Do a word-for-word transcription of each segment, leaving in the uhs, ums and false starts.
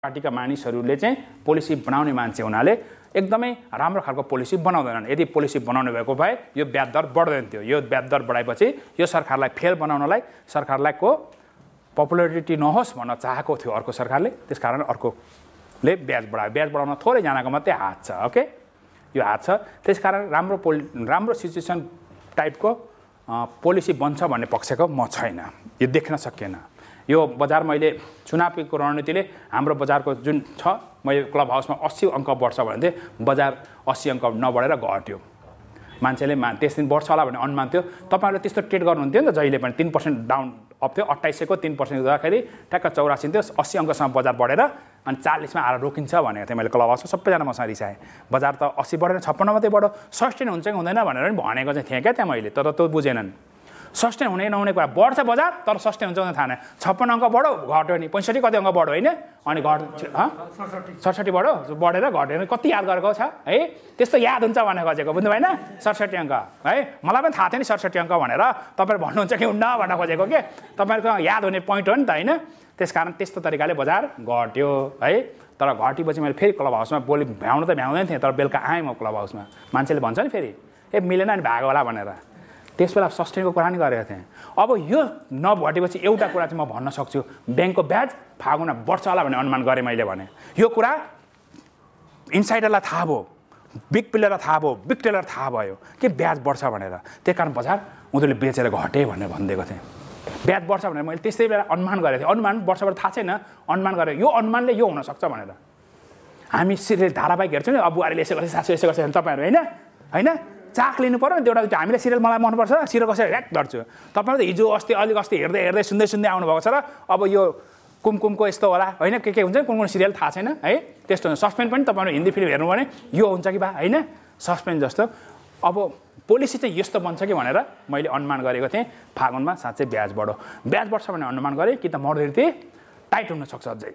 पार्टीका मानिसहरूले चाहिँ पोलिसी बनाउने मान्छे हुनाले एकदमै राम्रो खालको पोलिसी बनाउँदैनन्। यदि पोलिसी बनाउने भएको भए यो ब्याज दर बढ्दैन थियो। यो ब्याज दर बढाएपछि यो सरकारलाई फेल बनाउनलाई सरकारलाई को पपुलारिटी नहोस् भन्न चाहेको थियो अर्को सरकारले, त्यसकारण अर्कोले ब्याज बढायो। ब्याज बढाउन थोरै जनाको मात्रै हात छ। ओके, यो हात छ। त्यसकारण राम्रो पोलि राम्रो सिचुएसन टाइपको पोलिसी बन्छ भन्ने पक्षको म छैन, यो देख्न सकिएन। यो बजार मैले चुनावको रणनीतिले हाम्रो बजारको जुन छ, मैले क्लब हाउसमा अस्सी अङ्क बढ्छ भने थिएँ, बजार अस्सी अङ्क नबढेर घट्यो। मान्छेले मा त्यस दिन बढ्छ होला भन्ने अनुमान थियो। तपाईँहरूले त्यस्तो ट्रेड गर्नुहुन्थ्यो नि त जहिले पनि। तीन पर्सेन्ट डाउन अप थियो, अट्ठाइस सयको तीन पर्सेन्ट हुँदाखेरि ट्याक्क चौरासी थियो, अस्सी अङ्कसम्म बजार बढेर अनि चालिसमा आएर रोकिन्छ भनेको थिएँ मैले क्लब हाउसमा। सबैजना मसँग रिसाएँ, बजार त अस्सी बढेर छप्पन्न मात्रै बढ्यो, सस्टेन हुन्छ कि हुँदैन भनेर पनि भनेको चाहिँ थिएँ क्या त्यहाँ मैले। तर त्यो बुझेनन्। सस्टेन हुने नहुने कुरा, बढ्छ बजार तर सस्टेन हुन्छ भने थाहा छैन। छप्पन्न अङ्क बढ्यो घट्यो नि, पैँसठी कति अङ्क बढ्यो होइन अनि घट सडसठी बढ्यो बढेर घट्यो नि, कति याद गरेको छ है। त्यस्तो याद हुन्छ भनेर खोजेको, बुझ्नु भएन? सडसठी अङ्क है, मलाई पनि थाहा थियो नि सडसठी अङ्क भनेर। तपाईँहरू भन्नुहुन्छ कि हुन्न भनेर खोजेको के, तपाईँहरूको याद हुने पोइन्ट हो नि त होइन। त्यसकारण त्यस्तो तरिकाले बजार घट्यो है। तर घटेपछि मैले फेरि क्लब हाउसमा बोली भ्याउनु त भ्याउँदैन थिएँ, तर बेलुका आएँ म क्लब हाउसमा। मान्छेले भन्छ नि फेरि ए मिलेन नि भागो होला भनेर, त्यस बेला सस्टेनको कुरा नि गरेको थिएँ। अब यो नघटेपछि एउटा कुरा चाहिँ म भन्न सक्छु, ब्याङ्कको ब्याज फागुनमा बढ्छ होला भन्ने अनुमान गरेँ मैले भने। यो कुरा इनसाइडरलाई थाहा भयो, बिग प्लेयरलाई थाहा भयो, बिग टेलर थाहा भयो कि ब्याज बढ्छ भनेर। त्यही कारण बजार उनीहरूले बेचेर घटे भनेर भनिदिएको थिएँ। ब्याज बढ्छ भनेर मैले त्यस्तै बेला अनुमान गरेको थिएँ। अनुमान वर्षबाट थाहा छैन, अनुमान गरेँ यो अनुमानले यो हुनसक्छ भनेर। हामी सिरियल धारावाहिक हेर्छौँ नि, अब बुहारीले यसो गर्छ सासू यसो गर्छ तपाईँहरू होइन होइन चाख लिनु पऱ्यो नि त। एउटा हामीले सिरियल मलाई मनपर्छ, सिरियल कसरी ऱ्याक धर्छु। तपाईँहरू त हिजो अस्ति अलिक अस्ति हेर्दै हेर्दै सुन्दै सुन्दै आउनुभएको छ र अब यो कुमकुमको यस्तो होला होइन, के के हुन्छ कुन कुन सिरियल थाहा छैन है। त्यस्तो हुन्छ। सस्पेन्ड पनि तपाईँहरू हिन्दी फिल्म हेर्नु भने यो हुन्छ कि बा होइन, सस्पेन्ड जस्तो। अब पोलिसी चाहिँ यस्तो बन्छ कि भनेर मैले अनुमान गरेको थिएँ। फागुनमा साँच्चै ब्याज बढो, ब्याज बढ्छ भने अनुमान गरेँ कि त मर्दिर्थी टाइट हुनसक्छ अझै।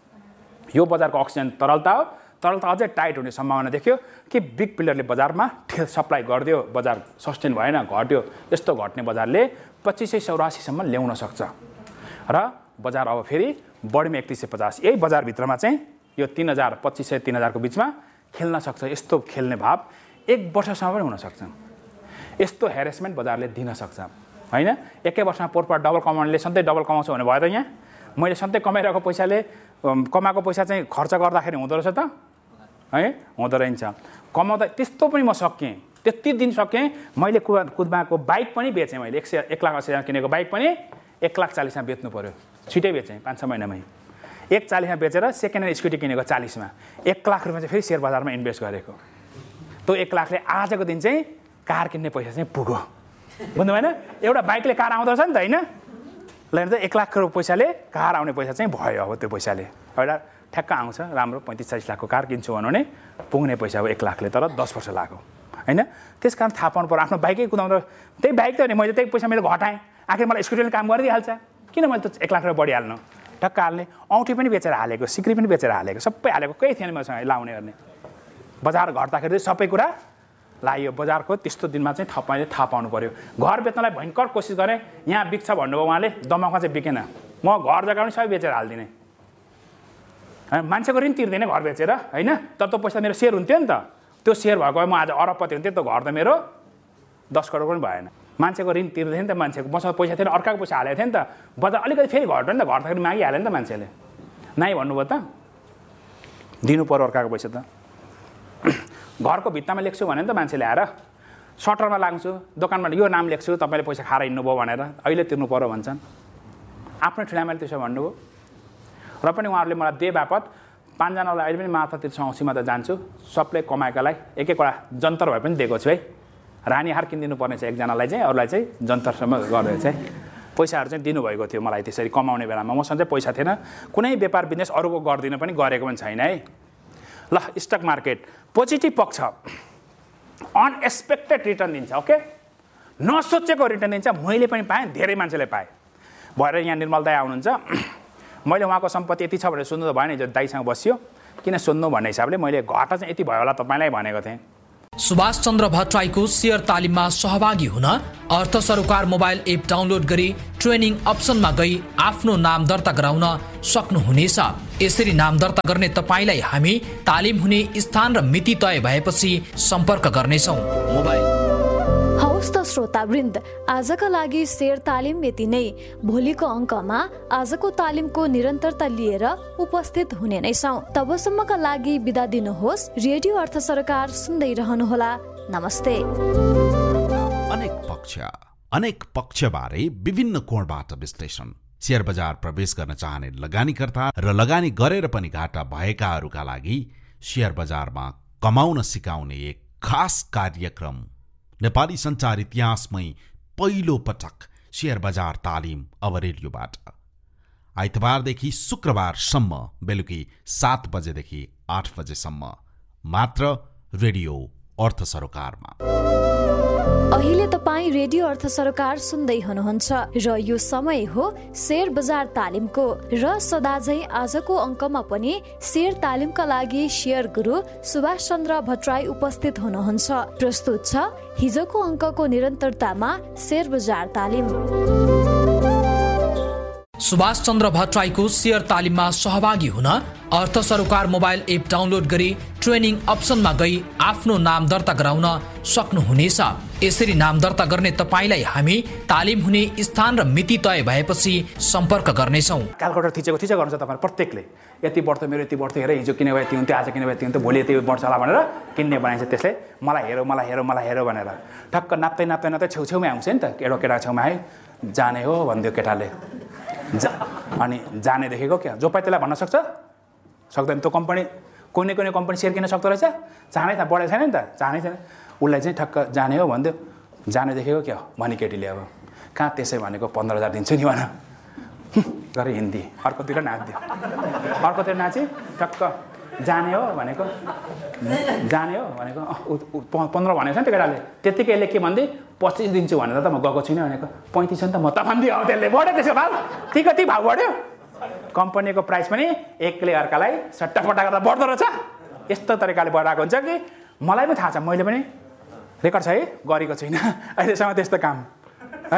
यो बजारको अक्सिजन तरलता हो, तरलता अझै टाइट हुने सम्भावना देखियो कि बिग प्लेयरले बजारमा ठेल सप्लाई गरिदियो, बजार सस्टेन भएन घट्यो। यस्तो घट्ने बजारले पच्चिस सय चौरासीसम्म ल्याउन सक्छ र बजार अब फेरि बढीमा एकतिस सय पचास यही बजारभित्रमा चाहिँ यो तिन हजार पच्चिस सय तिन हजारको बिचमा खेल्न सक्छ। यस्तो खेल्ने भाव एक वर्षसम्म पनि हुनसक्छ। यस्तो हेरेसमेन्ट बजारले दिन सक्छ होइन। एकै वर्षमा पोरपाट डबल कमाउनेले सधैँ डबल कमाउँछु भने भयो त। यहाँ मैले सधैँ कमाइरहेको पैसाले कमाएको पैसा चाहिँ खर्च गर्दाखेरि हुँदो रहेछ त है, हुँदो रहेछ। कमाउँदा त्यस्तो पनि म सकेँ, त्यति दिन सकेँ। मैले कुद कुदमाको बाइक पनि बेचेँ मैले, एक सय एक लाख अस्सी हजार किनेको बाइक पनि एक लाख चालिसमा बेच्नु पऱ्यो, छिटै बेचेँ पाँच छ महिनामै। एक चालिसमा बेचेर सेकेन्ड ह्यान्ड स्कुटी किनेको चालिसमा, एक लाख रुपियाँ चाहिँ फेरि सेयर बजारमा इन्भेस्ट गरेको। त्यो एक लाखले आजको दिन चाहिँ कार किन्ने पैसा चाहिँ पुग्यो, बुझ्नु भएन? एउटा बाइकले कार आउँदो रहेछ नि त होइन। ल त एक लाख पैसाले कार आउने पैसा चाहिँ भयो। अब त्यो पैसाले एउटा ठ्याक्क आउँछ राम्रो पैँतिस चालिस लाखको कार किन्छु भन्नु भने पुग्ने पैसा हो एक लाखले, तर दस वर्ष लाग्यो होइन। त्यस कारण थाहा पाउनु पर्यो। आफ्नो बाइकै कुदाउँदा त्यही बाइक त हो नि, मैले त्यही पैसा मेरो घटाएँ, आखिर मलाई स्कुटीले काम गरिदिइहाल्छ, किन मैले त एक लाख रुपियाँ बढिहाल्नु। ठक्क हाल्ने, औँठी पनि बेचेर हालेको, सिक्री पनि बेचेर हालेको, सबै हालेको, केही थिएन मसँग लाउने गर्ने। बजार घट्दाखेरि सबै कुरा लाग्यो। बजारको त्यस्तो दिनमा चाहिँ तपाईँले थाहा पाउनु पऱ्यो। घर बेच्नलाई भयङ्कर कोसिस गरेँ, यहाँ बिक्छ भन्नुभयो उहाँले, दमाकमा चाहिँ बिकेन। म घर जग्गा पनि सबै बेचेर हालिदिने, मान्छेको ऋण तिर्दिनँ घर बेचेर होइन। तर त्यो पैसा मेरो सेयर हुन्थ्यो नि त, त्यो सेयर भएको भए म आज अरबपति हुन्थेँ। त्यो घर त मेरो दस करोड पनि भएन। मान्छेको ऋण तिर्दै नि त, मान्छेको मसँग पैसा थिएन, अर्काको पैसा हालेको थियो नि त। बजार अलिकति फेरि घट्यो नि त, घट्दाखेरि मागिहाल्यो नि त मान्छेले, नाइ भन्नुभयो त, दिनु पऱ्यो अर्काको पैसा त। घरको भित्तामा लेख्छु भने नि त मान्छेले आएर सटरमा लाग्छु, दोकानमा यो नाम लेख्छु, तपाईँले पैसा खाएर हिँड्नुभयो भनेर अहिले तिर्नु पऱ्यो भन्छन्। आफ्नो ठुलामाले त्यसो भन्नुभयो र पनि उहाँहरूले मलाई दे बापत पाँचजनालाई अहिले पनि माथा तिर्छु औँसीमा त जान्छु, सबले कमाएकालाई एक एकवटा जन्तर भए पनि दिएको छु है। रानी हार किनिदिनु पर्ने छ एकजनालाई चाहिँ, अरूलाई चाहिँ जन्तरसम्म गरेर चाहिँ पैसाहरू चाहिँ दिनुभएको थियो मलाई। त्यसरी कमाउने बेलामा मसँग चाहिँ पैसा थिएन, कुनै व्यापार बिजनेस अरूको गर्दिनँ पनि गरेको पनि छैन है। ल स्टक मार्केट पोजिटिभ पक्ष, अनएक्सपेक्टेड रिटर्न दिन्छ। ओके, नसोचेको रिटर्न दिन्छ। मैले पनि पाएँ, धेरै मान्छेले पाएँ। भएर यहाँ निर्मल दाइ आउनुहुन्छ, मैले उहाँको सम्पत्ति यति छ भनेर सुन्नु त भएन, हिजो दाइसँग बसियो किन सुन्नु भन्ने हिसाबले मैले घाटा चाहिँ यति भयो होला तपाईँलाई भनेको थिएँ। सुभाष चन्द्र भट्टराईको शेयर तालिममा सहभागी हुन अर्थ सरोकार मोबाइल एप डाउनलोड गरी ट्रेनिङ अप्सनमा गई आफ्नो नाम दर्ता गराउन सक्नुहुनेछ। यसरी नाम दर्ता गर्ने तपाईलाई हामी तालिम हुने स्थान र मिति तय भएपछि सम्पर्क गर्नेछौँ। मोबाइल हौस् त श्रोतावृन्द, आजका लागि शेयर तालिम यति नै। भोलिको अङ्कमा आजको तालिमको निरन्तरता लिएर उपस्थित हुने नै छौँ। तबसम्मका लागि बिदा दिनुहोस्। रेडियो अर्थ सरकार सुन्दै रहनुहोला। नमस्ते। अनेक पक्ष अनेक पक्षबारे विभिन्न कोणबाट विश्लेषण। शेयर बजार प्रवेश गर्न चाहने लगानीकर्ता र लगानी गरेर पनि घाटा भएकाहरूका लागि शेयर बजारमा कमाउन सिकाउने एक खास कार्यक्रम। नेपाली सञ्चार इतिहासमै पहिलो पटक शेयर बजार तालिम अब रेडियोबाट आइतबारदेखि शुक्रबारसम्म बेलुकी सात बजेदेखि आठ बजेसम्म मात्र रेडियो अर्थ सरोकारमा। अहिले तपाईँ रेडियो अर्थ सरकार सुन्दै हुनुहुन्छ र यो समय हो शेयर बजार तालिमको। र सदाझै आजको अङ्कमा पनि शेयर तालिमका लागि शेयर गुरु सुभाष चन्द्र भट्टराई उपस्थित हुनुहुन्छ। प्रस्तुत छ हिजोको अङ्कको निरन्तरतामा शेयर बजार तालिम। सुभाष चन्द्र भट्टराईको शेयर तालिममा सहभागी हुन अर्थ सरोकार मोबाइल एप डाउनलोड गरी ट्रेनिङ अप्सनमा गई आफ्नो नाम दर्ता गराउन सक्नुहुनेछ। यसरी नाम दर्ता गर्ने तपाईलाई हामी तालिम हुने स्थान र मिति तय भएपछि सम्पर्क गर्नेछौँ। क्यालकुलेटर थिचेको थिचेको गर्नुहुन्छ तपाईँ प्रत्येकले। यति वर्ष मेरो यति वर्ष हेर, हिजो किने भए यति हुन्थ्यो, आज किने भए यति हुन्थ्यो, भोलि यति वर्ष होला भनेर किन्ने बनाइन्छ। त्यसले मलाई हेरो मलाई हेरो मलाई हेरो भनेर ठक्क नाप्दै नाप्दै नाप्दै छेउछेउमै आउँछ नि त। एउटा केटा छेउमा आयो, जाने हो भनिदियो केटाले। जा अनि जाने देखेको क्या, जो पाइ त्यसलाई भन्न सक्छ सक्दैन। त्यो कम्पनी कुनै कुनै कम्पनी सेयर किन्न सक्दो रहेछ, चाहनै त बढेको छैन नि त, चाहनै छैन। उसलाई चाहिँ ठक्क जाने हो भनिदियो, जाने देखेको क्या भनी केटीले। अब कहाँ त्यसै भनेको पन्ध्र हजार दिन्छु नि भन गरे हिन्दी। अर्कोतिर नाचिदियो, अर्कोतिर नाची ठक्क जाने हो भनेको जाने हो भनेको पन्ध्र भनेको छ नि त्यो केटाले। त्यत्तिकै यसले के भन्दै पच्चिस दिन्छु भनेर त म गएको छुइनँ भनेको पैँतिस छ नि त म त भनिदियो। अब त्यसले बढ्यो त्यसको भाउ, ती कति भाउ बढ्यो। कम्पनीको प्राइस पनि एकले अर्कालाई सट्टाफट्टा गर्दा बढ्दो रहेछ। यस्तो तरिकाले बढाएको हुन्छ कि मलाई पनि थाहा छ, मैले पनि रेकर्ड छ है, गरेको छुइनँ अहिलेसम्म त्यस्तो काम है।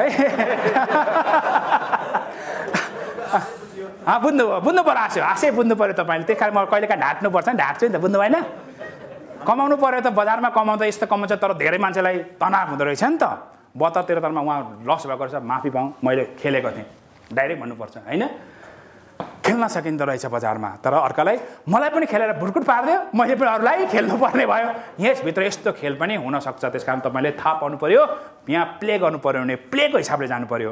अँ बुझ्नु बुझ्नु पऱ्यो, आशय आशय बुझ्नु पऱ्यो तपाईँले। त्यही कारण म कहिलेकाहीँ ढाँट्नुपर्छ नि, ढाँट्छु नि त, बुझ्नु भएन। कमाउनु पऱ्यो त, बजारमा कमाउँदा यस्तो कमाउँछ, तर धेरै मान्छेलाई तनाव हुँदो रहेछ नि त। बहत्तर त्रिहत्तरमा उहाँ लस भएको रहेछ, माफी पाऊँ मैले खेलेको थिएँ, डाइरेक्ट भन्नुपर्छ होइन। खेल्न सकिँदो रहेछ बजारमा, तर अर्कालाई मलाई पनि खेलेर भुटकुट पारिदियो, मैले पनि अरूलाई खेल्नुपर्ने भयो। यसभित्र यस्तो खेल पनि हुनसक्छ। त्यस कारण तपाईँले थाहा पाउनु पऱ्यो, यहाँ प्ले गर्नु पऱ्यो भने प्लेको हिसाबले जानु पऱ्यो।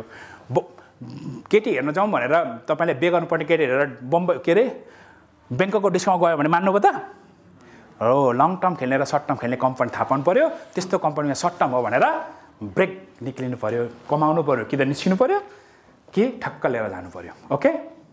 केटी हेर्न जाउँ भनेर तपाईँले बे गर्नुपर्ने, केटी हेरेर बम्बई के अरे ब्याङ्कको डिस्काउन्ट गयो भने मान्नुभयो त हो। लङ टर्म खेल्ने र सर्ट टर्म खेल्ने कम्पनी थाहा पाउनु पऱ्यो। त्यस्तो कम्पनीमा सर्ट टर्म हो भनेर ब्रेक निक्लिनु पऱ्यो, कमाउनु पऱ्यो, कि त निस्किनु पऱ्यो कि ठक्क लिएर जानु पऱ्यो। ओके,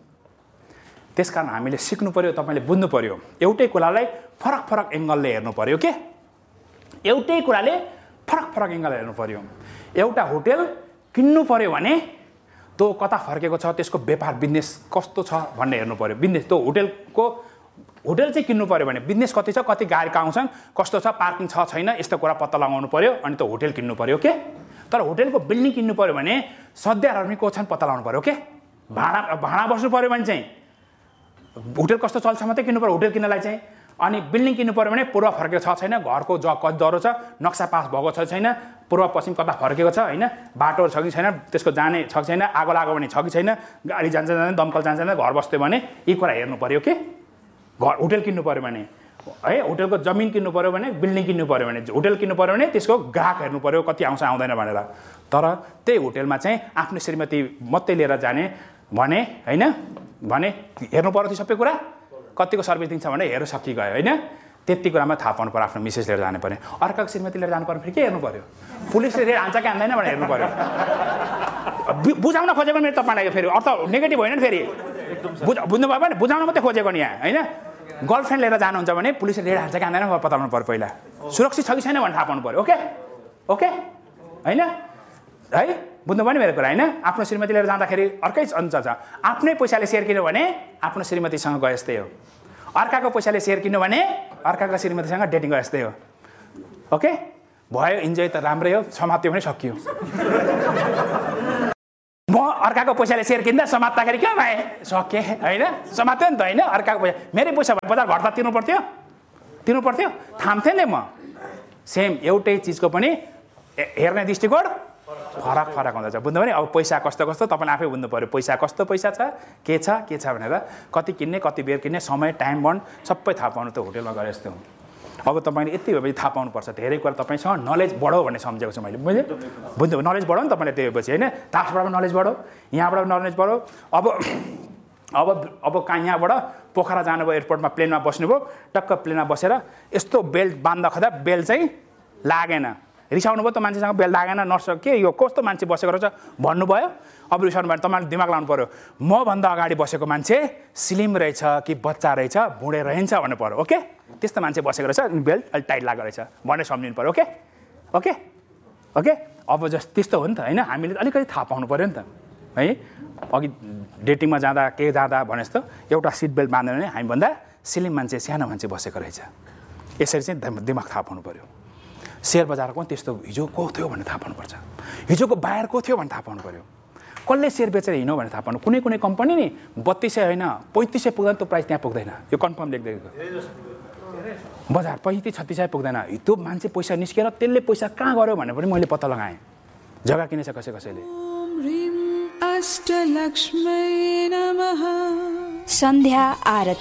त्यस कारण हामीले सिक्नु पऱ्यो, तपाईँले बुझ्नु पऱ्यो। एउटै कुरालाई फरक फरक एङ्गलले हेर्नु पऱ्यो के एउटै कुराले फरक फरक एङ्गल हेर्नु पऱ्यो। एउटा होटेल किन्नु पऱ्यो भने त्यो कता फर्केको छ, त्यसको व्यापार बिजनेस कस्तो छ भन्ने हेर्नु पऱ्यो। बिजनेस त्यो होटेलको होटेल चाहिँ किन्नु पऱ्यो भने बिजनेस कति छ, कति गाहक आउँछन्, कस्तो छ, पार्किङ छ छैन, यस्तो कुरा पत्ता लगाउनु पऱ्यो। अनि त्यो होटेल किन्नु पऱ्यो के। तर होटेलको बिल्डिङ किन्नु पऱ्यो भने सद्यहरू पनि को छन् पत्ता लगाउनु पऱ्यो के। भाडा भाडा बस्नु पऱ्यो भने चाहिँ होटेल कस्तो चल्छ मात्रै किन्नु पऱ्यो होटेल किन्नलाई चाहिँ। अनि बिल्डिङ किन्नु पऱ्यो भने पूर्व फर्केको छ छैन, घरको ज कति दह्रो छ, नक्सा पास भएको छ छैन, पूर्व पश्चिम कता फर्केको छ होइन, बाटो छ कि छैन, त्यसको जाने छ कि छैन, आगो लाग्यो भने छ कि छैन, गाडी जान्छ जाँदैन, दमकल जान्छ जाँदैन, घर बस्थ्यो भने यी कुरा हेर्नु पऱ्यो के। घर होटेल किन्नु पऱ्यो भने है, होटेलको जमिन किन्नु पऱ्यो भने, बिल्डिङ किन्नु पऱ्यो भने, होटेल किन्नु पऱ्यो भने त्यसको ग्राहक हेर्नु पऱ्यो कति आउँछ आउँदैन भनेर। तर त्यही होटेलमा चाहिँ आफ्नो श्रीमती मात्रै लिएर जाने भने होइन, भने हेर्नु पऱ्यो त्यो सबै कुरा, कतिको सर्भिस दिन्छ भने हेर्नु सकि गयो होइन। त्यति कुरामा थाहा पाउनु पऱ्यो, आफ्नो मिसेस लिएर जानु पऱ्यो। अर्काको श्रीमती लिएर जानु पऱ्यो फेरि के हेर्नु पऱ्यो, पुलिसले रेड हान्छ कि हान्दैन भनेर हेर्नु पऱ्यो। बुझाउन खोजेको मेरो तपाईँलाई फेरि अर्थ नेगेटिभ होइन नि, फेरि बुझ्नु भयो भने बुझाउन मात्रै खोजेको नि यहाँ होइन। गर्लफ्रेन्ड लिएर जानुहुन्छ भने पुलिसले रेड हान्छ कि हान्दैन पत्ताउनु पऱ्यो, पहिला सुरक्षित छ कि छैन भनेर थाहा पाउनु पऱ्यो। ओके ओके होइन है, बुझ्नु भयो नि मेरो कुरा होइन। आफ्नो श्रीमती लिएर जाँदाखेरि अर्कै हुन्छ छ। आफ्नै पैसाले सेयर किन्यो भने आफ्नो श्रीमतीसँग गए जस्तै हो, अर्काको पैसाले सेयर किन्यो भने अर्काको श्रीमतीसँग डेटिङ गए जस्तै हो। ओके भयो इन्जोय त राम्रै हो समात्यो पनि सकियो म अर्काको पैसाले सेयर किन्दा समात्दाखेरि क्या पाएँ सकेँ होइन समात्यो नि त होइन अर्काको पैसा मेरै पैसा भए बजार घर त तिर्नु पर्थ्यो तिर्नु पर्थ्यो थाम्थेँ नि म सेम एउटै चिजको पनि हेर्ने दृष्टिकोण फरक फरक हुँदछ बुझ्नु भने अब पैसा कस्तो कस्तो तपाईँले आफै बुझ्नु पऱ्यो पैसा कस्तो पैसा छ के छ के छ भनेर कति किन्ने कति बेर किन्ने समय टाइम बन्ड सबै थाहा पाउनु त होटेलमा गरे जस्तो अब तपाईँले यति भएपछि थाहा पाउनुपर्छ धेरै कुरा तपाईँसँग नलेज बढो भन्ने सम्झेको छु मैले बुझ्यो बुझ्नु नलेज बढो नि तपाईँले त्यो भएपछि होइन तासबाट पनि नलेज बढो यहाँबाट पनि नलेज बढो अब अब अब कहाँ यहाँबाट पोखरा जानुभयो एयरपोर्टमा प्लेनमा बस्नुभयो टक्क प्लेनमा बसेर यस्तो बेल्ट बाँध्दा खदा बेल्ट चाहिँ लागेन रिसाउनु भयो त मान्छेसँग बेल्ट लागेन नर्स के यो कस्तो मान्छे बसेको रहेछ भन्नुभयो अब रिसाउनु भयो तपाईँले दिमाग लाउनु पऱ्यो मभन्दा अगाडि बसेको मान्छे स्लिम रहेछ कि बच्चा रहेछ बुढे रहन्छ भन्नु पऱ्यो ओके त्यस्तो मान्छे बसेको रहेछ बेल्ट अलिक टाइट लागेको रहेछ भनेर सम्झिनु पऱ्यो ओके ओके ओके अब जस्तो त्यस्तो हो नि त होइन हामीले अलिकति थाहा पाउनु पऱ्यो नि त है अघि डेटिङमा जाँदा के जाँदा भने जस्तो एउटा सिट बेल्ट बाँधेन भने हामीभन्दा स्लिम मान्छे सानो मान्छे बसेको रहेछ यसरी चाहिँ दिमाग थाहा पाउनु पऱ्यो सेयर बजारको पनि त्यस्तो हिजो को थियो भनेर थाहा पाउनुपर्छ हिजोको बायर को थियो भनेर थाहा पाउनु पऱ्यो कसले सेयर बेचेर हिँड्यो भनेर थाहा पाउनु कुनै कुनै कम्पनी नि बत्तिस सय होइन पैँतिस सय पुग्दैन त्यो प्राइस त्यहाँ पुग्दैन यो कन्फर्म लेखिदिएको बजार पैँतिस छत्तिस सय पुग्दैन त्यो मान्छे पैसा निस्केर त्यसले पैसा कहाँ गऱ्यो भनेर पनि मैले पत्ता लगाएँ जग्गा किनेछ कसै कसैले सन्ध्या आरती